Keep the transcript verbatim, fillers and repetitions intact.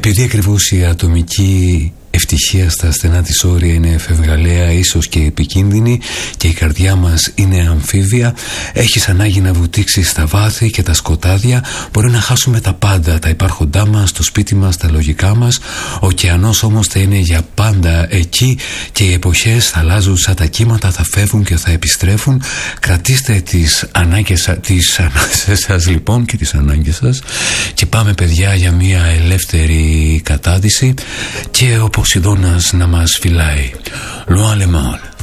Επειδή ακριβώς η ατομική ευτυχία στα στενά της όρια είναι φευγαλαία, ίσως και επικίνδυνη, και η καρδιά μας είναι αμφίβια, έχεις ανάγκη να βουτήξεις στα βάθη και τα σκοτάδια. Μπορεί να χάσουμε τα πάντα, τα υπάρχοντά μας, το σπίτι μας, τα λογικά μας. Ο ωκεανός όμως θα είναι για πάντα εκεί, και οι εποχές θα αλλάζουν σαν τα κύματα, θα φεύγουν και θα επιστρέφουν. Κρατήστε τις ανάγκες, τις ανάγκες σας λοιπόν και τις ανάγκες σας, και πάμε παιδιά για μια ελεύθερη κατάδυση, και ο Ποσειδώνας να μας φυλάει. Loin le mal.